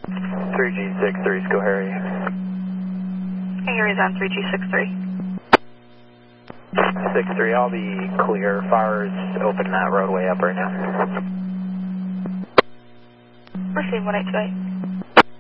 3G63, go Harry. Hey, Harry's on 3G63. 63, I'll be clear. Fire's open that roadway up right now. Receive 182.